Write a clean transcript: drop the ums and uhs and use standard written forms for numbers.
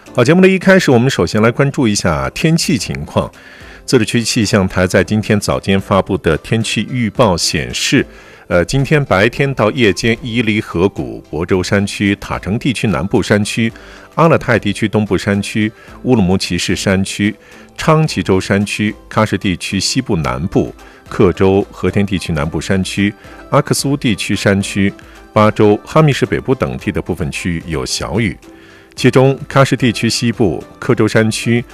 好，节目的一开始，我们首先来关注一下天气情况。自治区气象台在今天早间发布的天气预报显示，今天白天到夜间，伊犁河谷、亳州山区、塔城地区南部山区、阿勒泰地区东部山区、乌鲁木齐市山区、昌吉州山区、喀什地区西部南部、克州、和田地区南部山区、阿克苏地区山区、巴州、哈密市北部等地的部分区域有小雨。其中，喀什地区西部、克州山区、